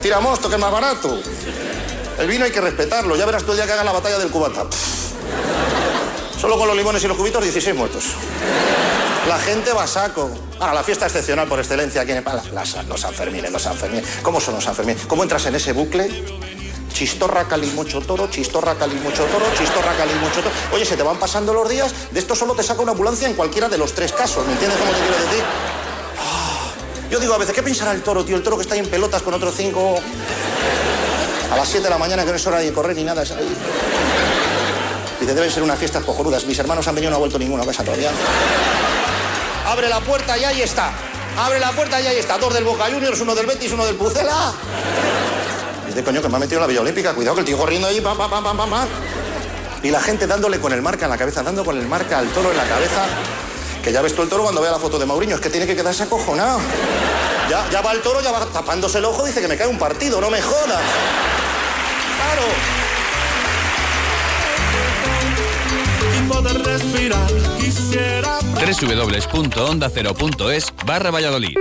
Tiramosto, que es más barato. El vino hay que respetarlo. Ya verás tú el día que hagan la batalla del cubata. Solo con los limones y los cubitos, 16 muertos. La gente va a saco. Ahora, la fiesta excepcional por excelencia aquí en Nepal. Los Sanfermines. ¿Cómo son los Sanfermines? ¿Cómo entras en ese bucle? Chistorra, calimocho, toro, chistorra, calimocho, toro, chistorra, calimocho, toro. Oye, se te van pasando los días, de esto solo te saca una ambulancia en cualquiera de los 3 casos. ¿Me entiendes cómo te quiero decir? Yo digo a veces, ¿qué pensará el toro, tío? El toro que está ahí en pelotas con otros 5... A las 7 de la mañana, que no es hora de correr ni nada. Es ahí. Dice, deben ser unas fiestas cojonudas. Mis hermanos han venido y no ha vuelto ninguno a casa todavía. Abre la puerta y ahí está. Abre la puerta y ahí está. 2 del Boca Juniors, 1 del Betis, 1 del Pucela. Dice, coño, que me ha metido en la Villa Olímpica. Cuidado, que el tío corriendo ahí, pam. Y la gente dándole con el marca en la cabeza, dando con el marca al toro en la cabeza. Que ya ves tú el toro cuando vea la foto de Mauriño, es que tiene que quedarse acojonado. Ya va el toro, ya va tapándose el ojo, dice que me cae un partido, no me jodas. Claro. www.ondacero.es/Valladolid.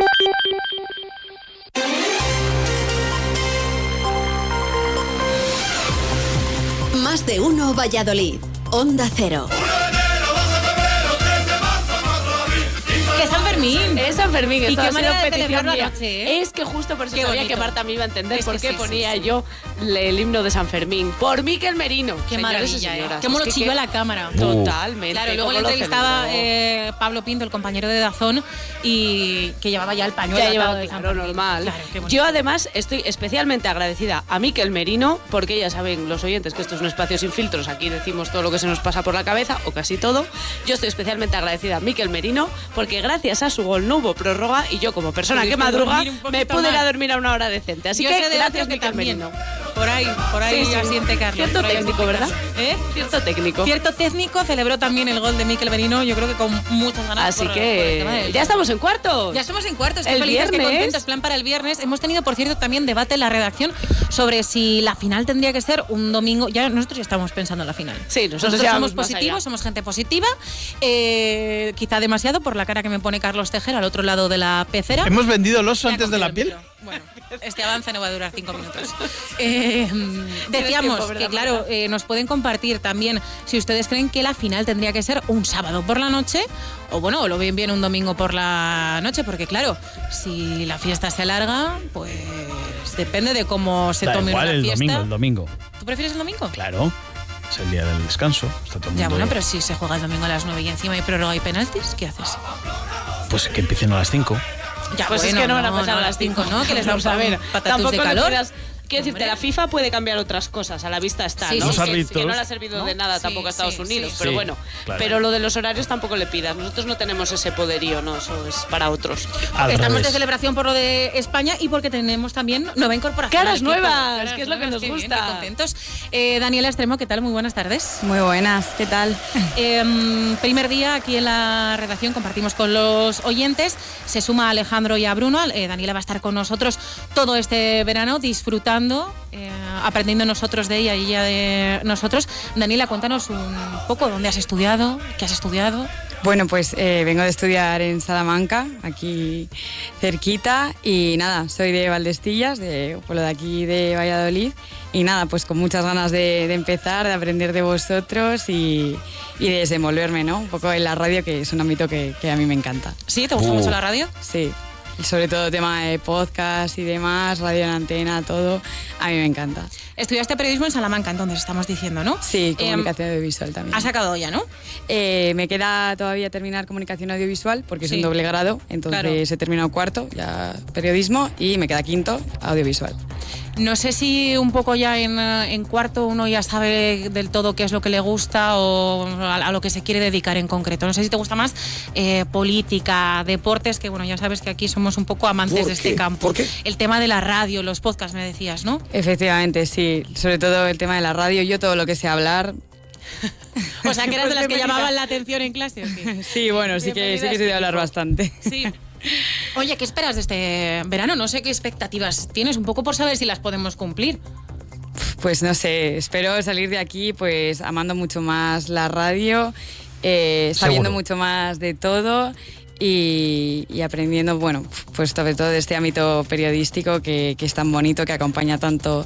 Más de uno Valladolid. Onda Cero. Que es San Fermín. Es San Fermín. Y qué manera de petición celebrar la mía. noche, ¿eh? Es que justo por eso Qué sabía bonito. que Marta me iba a entender Es por que qué sí, ponía sí. yo el himno de San Fermín. Por Miquel Merino. Qué Señores y maravilla, señoras. ¿eh? Cómo lo Es que chilló la cámara. Totalmente. Claro, luego le cómo lo entrevistaba celebró. Pablo Pinto, el compañero de Dazón, y que llevaba ya el pañuelo. Ya atado llevaba, de San claro, Fermín. normal. Claro, qué bonito. Yo además estoy especialmente agradecida a Miquel Merino, porque ya saben los oyentes que esto es un espacio sin filtros, aquí decimos todo lo que se nos pasa por la cabeza, o casi todo. Yo estoy especialmente agradecida a Miquel Merino, porque gracias a su gol no hubo prórroga, y yo como persona que Pudiste madruga, dormir un poquito me pude ir a más. dormir a una hora decente. Así Yo que sé de gracias otro que Miquel también. Merino. Por ahí Sí, asiente Carlos. Cierto por ahí técnico, asiente ¿verdad? Carlos. ¿Eh? Cierto técnico. Cierto técnico celebró también el gol de Miquel Merino, yo creo que con muchas ganas. Así por el tema que del- ya estamos en cuartos. Ya estamos en cuartos, qué El felices, qué viernes. contentos, plan para el viernes. Hemos tenido, por cierto, también debate en la redacción sobre si la final tendría que ser un domingo. Ya nosotros ya estamos pensando en la final. Sí, nosotros somos ya vamos más positivos, allá. somos gente positiva. Quizá demasiado por la cara que me pone Carlos Tejera al otro lado de la pecera. ¿Hemos vendido el oso Ya antes de la cogido el piel? micro. Bueno, este avance no va a durar 5 minutos. Decíamos tiempo, ¿verdad, que, claro, nos pueden compartir también si ustedes creen que la final tendría que ser un sábado por la noche o, bueno, o lo ven bien un domingo por la noche, porque, claro, si la fiesta se alarga, pues depende de cómo se Da tome igual, una el fiesta. domingo. ¿Tú prefieres el domingo? Claro. Es el día del descanso. Está todo el Ya, mundo- bueno, pero si se juega el domingo a las 9 y encima hay prórroga y penaltis, ¿qué haces? Pues que empiecen a las 5. Ya, Pues bueno, es que no van a no, pasar no, a las 5, ¿no? Que les vamos a ver. patatus Tampoco de le calor. puedas- Quiero decirte, Hombre. la FIFA puede cambiar otras cosas, a la vista está, Sí, ¿no? sí, Los Que árbitros. no le ha servido de nada Sí, tampoco a Estados sí, Unidos, sí. pero Sí, bueno. claro. Pero lo de los horarios tampoco le pidas. Nosotros no tenemos ese poderío, ¿no? Eso es para otros. Al Estamos revés. de celebración por lo de España y porque tenemos también nueva incorporación. Caras al equipo. nuevas, que es lo que nos qué bien, gusta. qué contentos. Daniela Extremo, ¿qué tal? Muy buenas tardes. Muy buenas, ¿qué tal? Primer día aquí en la redacción, compartimos con los oyentes. Se suma a Alejandro y a Bruno. Daniela va a estar con nosotros todo este verano disfrutando, aprendiendo nosotros de ella y ella de nosotros. Daniela, cuéntanos un poco dónde has estudiado, qué has estudiado. Bueno, pues vengo de estudiar en Salamanca, aquí cerquita, y nada, soy de Valdestillas, de un pueblo de aquí de Valladolid, y nada, pues con muchas ganas de empezar, de aprender de vosotros y de desenvolverme, ¿no? Un poco en la radio, que es un ámbito que a mí me encanta. ¿Sí? ¿Te gusta mucho la radio? Sí, y sobre todo tema de podcast y demás, radio en antena, todo, a mí me encanta. Estudiaste periodismo en Salamanca, entonces estamos diciendo, ¿no? Sí, comunicación audiovisual también. Has sacado ya, ¿no? Me queda todavía terminar comunicación audiovisual porque es Sí. un doble grado, entonces Claro. he terminado cuarto, ya periodismo, y me queda quinto, audiovisual. No sé si un poco ya en cuarto uno ya sabe del todo qué es lo que le gusta o a lo que se quiere dedicar en concreto. No sé si te gusta más política, deportes, que bueno, ya sabes que aquí somos un poco amantes ¿Por de este qué? campo. ¿Por qué? El tema de la radio, los podcasts, me decías, ¿no? Efectivamente, sí, sobre todo el tema de la radio, yo todo lo que sé hablar. O sea, que eras de las que llamaban la atención en clase. ¿O qué? Sí, bueno, sí que sé de hablar bastante. Sí. Oye, ¿qué esperas de este verano? No sé qué expectativas tienes, un poco por saber si las podemos cumplir. Pues no sé, espero salir de aquí pues amando mucho más la radio, sabiendo Seguro. mucho más de todo y aprendiendo, bueno, pues sobre todo de este ámbito periodístico que es tan bonito, que acompaña tanto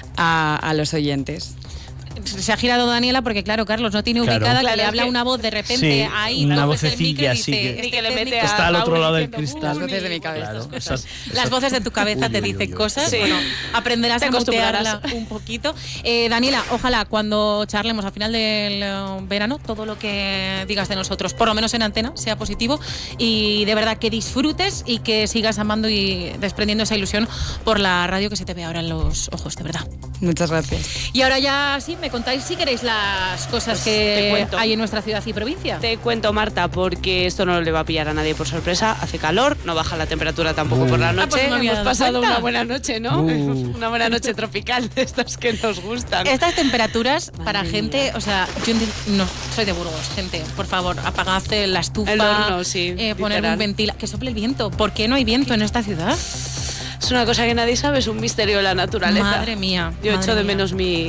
a los oyentes. Se ha girado Daniela porque, claro, Carlos no tiene ubicada que le habla una voz de repente ahí. Una vocecilla así que le mete que está al otro lado del Las cristal. voces de mi cabeza. Claro, Las voces de tu cabeza te dicen cosas. Sí. Bueno, aprenderás Te a mutearla acostumbrarás. un poquito. Daniela, ojalá cuando charlemos al final del verano, todo lo que digas de nosotros, por lo menos en antena, sea positivo y de verdad que disfrutes y que sigas amando y desprendiendo esa ilusión por la radio que se te ve ahora en los ojos, de verdad. Muchas gracias. Y ahora ya sí, me contáis si queréis las cosas Te que cuento. hay en nuestra ciudad y provincia. Te cuento, Marta, porque esto no le va a pillar a nadie por sorpresa. Hace calor, no baja la temperatura tampoco por la noche. pues no me había Hemos dado pasado cuenta. una buena noche, ¿no? Una buena noche tropical, de estas que nos gustan. Estas temperaturas para Madre gente, mía. o sea, yo no soy de Burgos, gente, por favor, apagad la estufa, El horno, sí, poner literal. un ventilador, que sople el viento. ¿Por qué no hay viento en esta ciudad? Es una cosa que nadie sabe, es un misterio de la naturaleza. Madre mía. Yo madre echo de mía. menos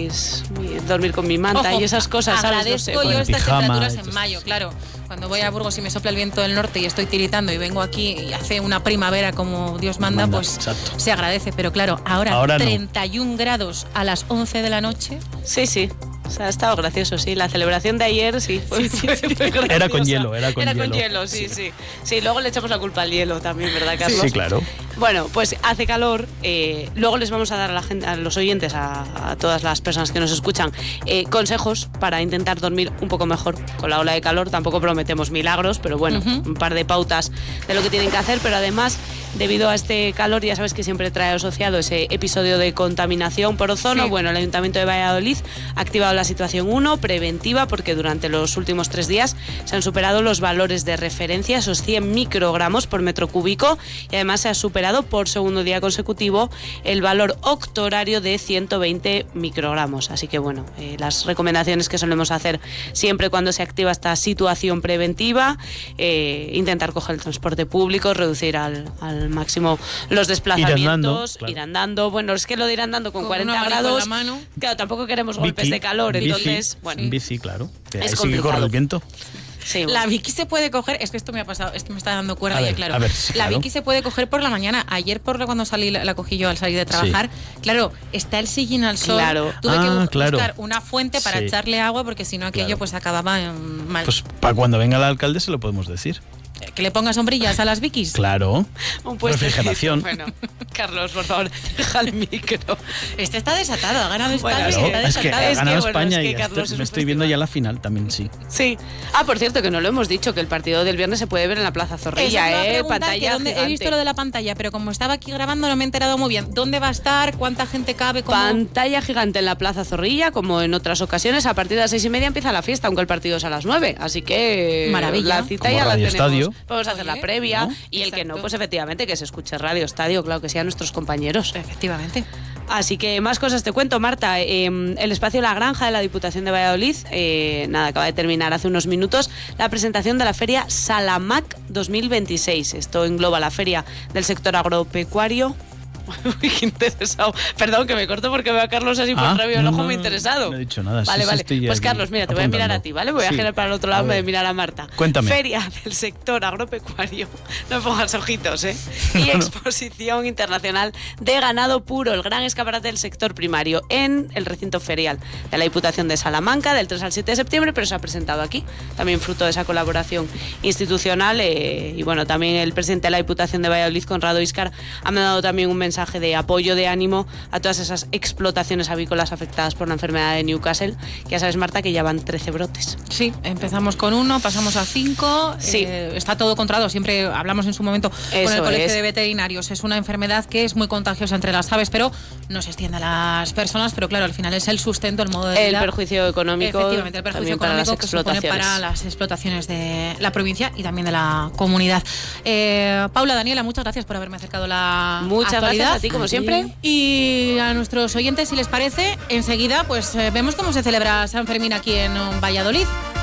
dormir con mi manta Ojo, y esas cosas, ¿sabes? No sé, agradezco yo bueno. estas pijama, temperaturas y en todo mayo, claro. Cuando voy a Burgos y me sopla el viento del norte y estoy tiritando y vengo aquí y hace una primavera como Dios manda, pues exacto. se agradece. Pero claro, ahora Ahora no. 31 grados a las 11 de la noche. Sí, sí. O sea, ha estado gracioso, sí. La celebración de ayer, sí. Fue Era con hielo, era con hielo. hielo, sí, sí. Sí, luego le echamos la culpa al hielo también, ¿verdad, Carlos? Sí, claro. Bueno, pues hace calor. Luego les vamos a dar a la gente, a los oyentes, a todas las personas que nos escuchan, consejos para intentar dormir un poco mejor con la ola de calor. Tampoco prometemos milagros, pero bueno, un par de pautas de lo que tienen que hacer. Pero además, debido a este calor, ya sabes que siempre trae asociado ese episodio de contaminación por ozono. Sí. Bueno, el Ayuntamiento de Valladolid ha activado la situación 1 preventiva porque durante los últimos 3 días se han superado los valores de referencia, esos 100 microgramos por metro cúbico, y además se ha superado por segundo día consecutivo el valor octorario de 120 microgramos. Así que bueno, las recomendaciones que solemos hacer siempre cuando se activa esta situación preventiva, intentar coger el transporte público, reducir al máximo los desplazamientos, claro. ir andando. Bueno, es que lo de ir andando con un 40 abanico en grados, la mano. claro, tampoco queremos golpes de calor, entonces, bueno, en bici, claro. Que Es ahí sí que corre complicado. el viento. sí, bueno. La Vicky se puede coger, es que esto me ha pasado, es que me está dando cuerda A ya, ver, claro. a ver, sí, la claro. Vicky se puede coger por la mañana. Ayer cuando salí la cogí yo al salir de trabajar. Claro, está el sillín al sol. Claro. Tuve que claro. buscar una fuente para Sí. echarle agua porque si no aquello Claro. pues acababa mal. Pues para cuando venga el alcalde se lo podemos decir. Que le ponga sombrillas a las Vickys. Claro. Un puestecito. Refrigeración. Bueno, Carlos, por favor, deja el micro. Este está desatado, ha ganado Bueno, España sí, y está es que desatado. ha Es ganado que, bueno, España es que y Carlos es me un estoy viendo festival. ya la final también, sí. Sí. Ah, por cierto, que no lo hemos dicho, que el partido del viernes se puede ver en la Plaza Eso Zorrilla, te iba a preguntar, pantalla que dónde- he gigante. visto lo de la pantalla, pero como estaba aquí grabando no me he enterado muy bien. ¿Dónde va a estar? ¿Cuánta gente cabe? ¿Cómo? Pantalla gigante en la Plaza Zorrilla, como en otras ocasiones. A partir de las 6:30 empieza la fiesta, aunque el partido es a las 9. Así que Maravilla. la cita Como ya la Radio tenemos. Estadio. Podemos hacer la Oye, previa, ¿no? y el que no, Exacto. pues efectivamente que se escuche Radio Estadio, claro que sí, a nuestros compañeros. Efectivamente. Así que más cosas te cuento, Marta. El espacio La Granja de la Diputación de Valladolid, acaba de terminar hace unos minutos la presentación de la feria Salamac 2026. Esto engloba la feria del sector agropecuario. Uy, qué interesado. Perdón, que me corto porque veo a Carlos así por revio el ojo, muy interesado. No he dicho nada. Vale, sí, vale. estoy Pues aquí Carlos, mira, te voy a mirar a ti, ¿vale? Voy a Sí. girar para el otro lado A en vez de ver. mirar a Marta. Cuéntame. Feria del sector agropecuario. No me pongas ojitos, ¿eh? Y exposición internacional de ganado puro, el gran escaparate del sector primario en el recinto ferial de la Diputación de Salamanca del 3 al 7 de septiembre, pero se ha presentado aquí. También fruto de esa colaboración institucional. Y bueno, también el presidente de la Diputación de Valladolid, Conrado Íscar, ha mandado también un mensaje de apoyo, de ánimo a todas esas explotaciones avícolas afectadas por la enfermedad de Newcastle. Ya sabes, Marta, que ya van 13 brotes. Sí, empezamos con 1, pasamos a 5. Sí. Está todo controlado. Siempre hablamos en su momento con Eso el Colegio es. de Veterinarios. Es una enfermedad que es muy contagiosa entre las aves, pero no se extiende a las personas. Pero claro, al final es el sustento, el modo de El vida. perjuicio económico, Efectivamente, el perjuicio también para las económico que supone explotaciones. para las explotaciones de la provincia y también de la comunidad. Paula, Daniela, muchas gracias por haberme acercado la Muchas actualidad. gracias a ti, como siempre. Y a nuestros oyentes, si les parece, enseguida pues vemos cómo se celebra San Fermín aquí en Valladolid.